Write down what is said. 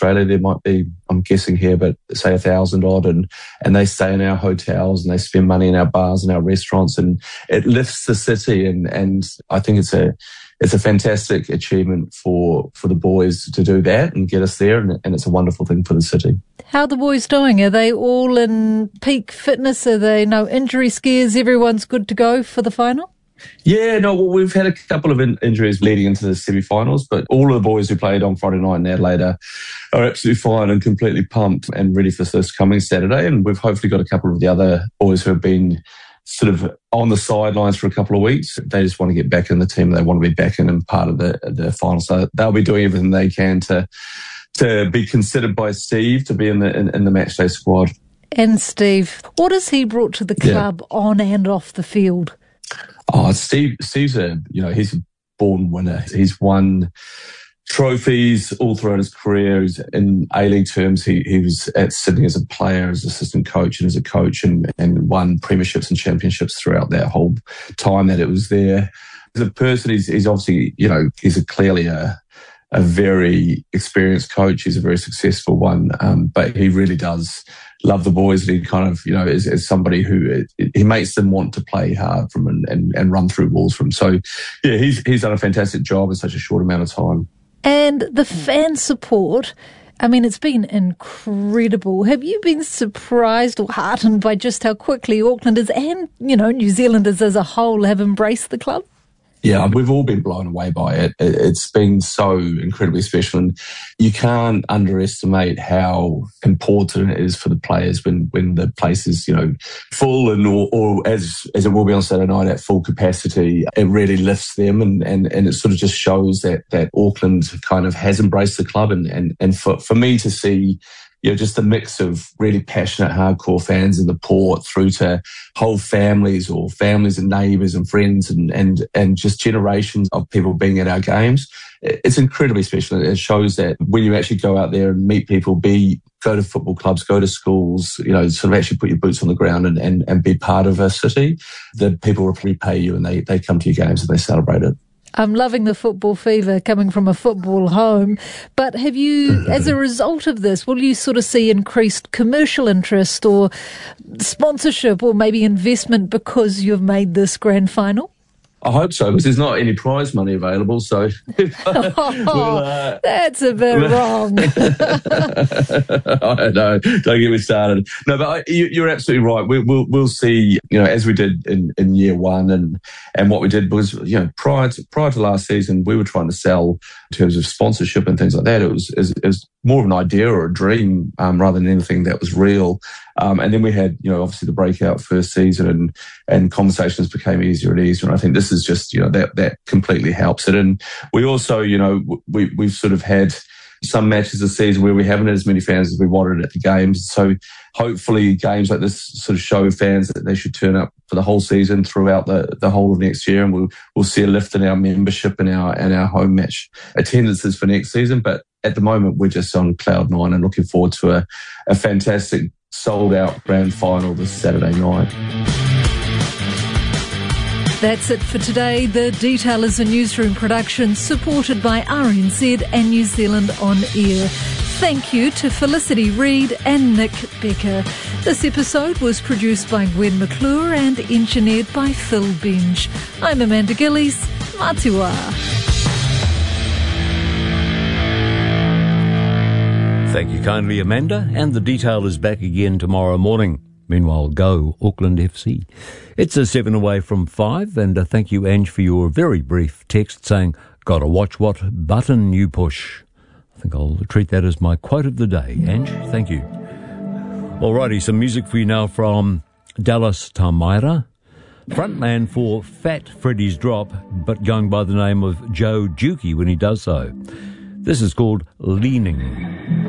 Australia, there might be, I'm guessing here, but say 1,000 odd, and they stay in our hotels and they spend money in our bars and our restaurants, and it lifts the city. And I think it's a fantastic achievement for the boys to do that and get us there, and it's a wonderful thing for the city. How are the boys doing? Are they all in peak fitness? Are they no injury scares? Everyone's good to go for the final? Yeah, no, well, we've had a couple of injuries leading into the semi-finals, but all of the boys who played on Friday night in Adelaide are absolutely fine and completely pumped and ready for this coming Saturday. And we've hopefully got a couple of the other boys who have been sort of on the sidelines for a couple of weeks. They just want to get back in the team. They want to be back in and part of the final. So they'll be doing everything they can to be considered by Steve to be in the matchday squad. And Steve, what has he brought to the club on and off the field? Oh, Steve's he's a born winner. He's won trophies all throughout his career. He's in A-League terms, he was at Sydney as a player, as assistant coach and as a coach, and won premierships and championships throughout that whole time that it was there. As a person, he's obviously, he's clearly a very experienced coach. He's a very successful one, but he really does love the boys, and he kind of, is somebody who he makes them want to play hard from and run through walls from. So, yeah, he's done a fantastic job in such a short amount of time. And the fan support, I mean, it's been incredible. Have you been surprised or heartened by just how quickly Aucklanders and, New Zealanders as a whole have embraced the club? Yeah, we've all been blown away by it. It's been so incredibly special, and you can't underestimate how important it is for the players when the place is, full and or as it will be on Saturday night at full capacity. It really lifts them, and it sort of just shows that Auckland kind of has embraced the club, and for me to see, just a mix of really passionate, hardcore fans in the port through to whole families or families and neighbours and friends and just generations of people being at our games. It's incredibly special. It shows that when you actually go out there and meet people, go to football clubs, go to schools, sort of actually put your boots on the ground and be part of a city, that people repay you and they come to your games and they celebrate it. I'm loving the football fever coming from a football home. But have you, as a result of this, will you sort of see increased commercial interest or sponsorship or maybe investment because you've made this grand final? I hope so, because there's not any prize money available. So that's a bit wrong. I know. Don't get me started. No, but you're absolutely right. We'll see. As we did in year one, and what we did was, prior to last season, we were trying to sell in terms of sponsorship and things like that. It was more of an idea or a dream rather than anything that was real. And then we had, obviously the breakout first season, and conversations became easier and easier. And I think this is just, that completely helps it. And we also, we've sort of had some matches this season where we haven't had as many fans as we wanted at the games. So hopefully games like this sort of show fans that they should turn up for the whole season throughout the whole of next year. And we'll see a lift in our membership and our home match attendances for next season. But at the moment, we're just on cloud nine and looking forward to a fantastic sold-out grand final this Saturday night. That's it for today. The Detail is a newsroom production supported by RNZ and New Zealand On Air. Thank you to Felicity Reid and Nick Becker. This episode was produced by Gwen McClure and engineered by Phil Benj. I'm Amanda Gillies. Matua. Thank you kindly, Amanda, and The Detail is back again tomorrow morning. Meanwhile, go Auckland FC. It's a 7 away from 5, and thank you, Ange, for your very brief text saying, gotta watch what button you push. I think I'll treat that as my quote of the day. Ange, thank you. Alrighty, some music for you now from Dallas Tamaira. Frontman for Fat Freddy's Drop, but going by the name of Joe Dukey when he does so. This is called Leaning.